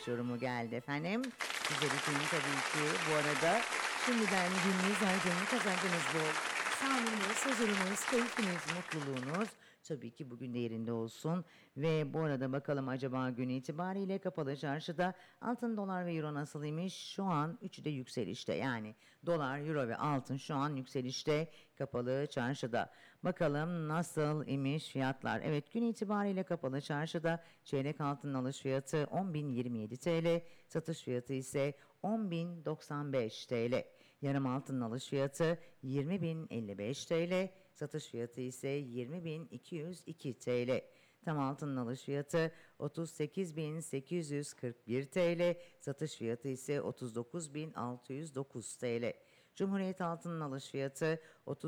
güneş yorumu geldi efendim. Sizler için tabii ki bu arada şimdiden gününüz aydın, kazancınız bol. Sağlığınız, huzurunuz, keyfiniz, mutluluğunuz tabii ki bugün de yerinde olsun. Ve bu arada bakalım acaba gün itibariyle kapalı çarşıda altın, dolar ve euro nasılmış? Şu an üçü de yükselişte, yani dolar, euro ve altın şu an yükselişte kapalı çarşıda. Bakalım nasıl imiş fiyatlar? Evet, gün itibariyle kapalı çarşıda çeyrek altının alış fiyatı 10.027 TL, satış fiyatı ise 10.095 TL. Yarım altının alış fiyatı 20.055 TL, satış fiyatı ise 20.202 TL. Tam altının alış fiyatı 38.841 TL, satış fiyatı ise 39.609 TL. Cumhuriyet altının alış fiyatı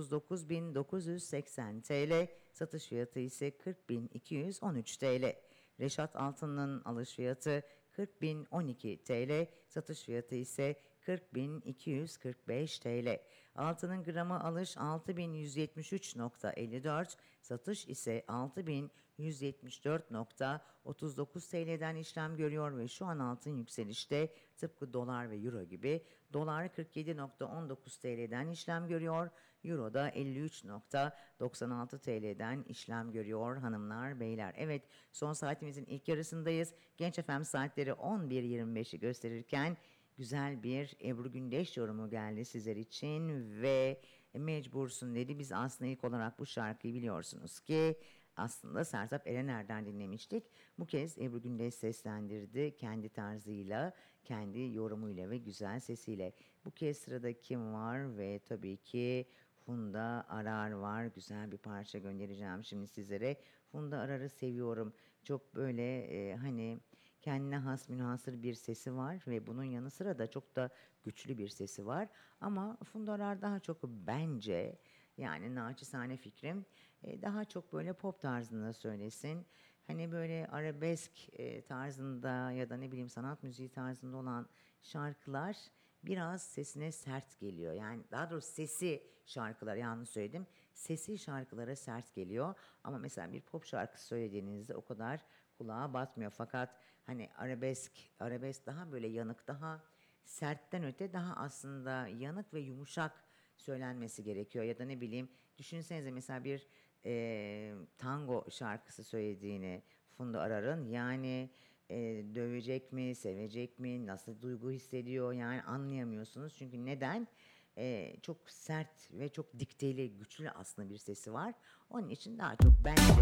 39.980 TL, satış fiyatı ise 40.213 TL. Reşat altının alış fiyatı 40.012 TL, satış fiyatı ise 40.245 TL. Altının gramı alış 6.173.54, satış ise 6.174.39 TL'den işlem görüyor ve şu an altın yükselişte, tıpkı dolar ve euro gibi. Dolar 47.19 TL'den işlem görüyor, euro da 53.96 TL'den işlem görüyor hanımlar beyler. Evet, son saatimizin ilk yarısındayız. Genç FM saatleri 11.25'i gösterirken güzel bir Ebru Gündeş yorumu geldi sizler için ve mecbursun dedi. Biz aslında ilk olarak bu şarkıyı biliyorsunuz ki aslında Sertab Erener'den dinlemiştik. Bu kez Ebru Gündeş seslendirdi kendi tarzıyla, kendi yorumuyla ve güzel sesiyle. Bu kez sırada kim var? Ve tabii ki Funda Arar var. Güzel bir parça göndereceğim şimdi sizlere. Funda Arar'ı seviyorum. Çok böyle hani kendine has münhasır bir sesi var ve bunun yanı sıra da çok da güçlü bir sesi var. Ama Funda Arar daha çok bence, yani naçizane fikrim, daha çok böyle pop tarzında söylesin. Hani böyle arabesk tarzında ya da ne bileyim sanat müziği tarzında olan şarkılar biraz sesine sert geliyor. Yani daha doğrusu sesi şarkılar, yanlış söyledim. Sesi şarkılara sert geliyor. Ama mesela bir pop şarkısı söylediğinizde o kadar kulağa batmıyor. Fakat hani arabesk daha böyle yanık, daha sertten öte daha aslında yanık ve yumuşak söylenmesi gerekiyor. Ya da ne bileyim, düşünsenize mesela bir tango şarkısı söylediğini Funda Arar'ın, yani dövecek mi, sevecek mi, nasıl duygu hissediyor, yani anlayamıyorsunuz. Çünkü neden? Çok sert ve çok dikteli, güçlü aslında bir sesi var. Onun için daha çok bence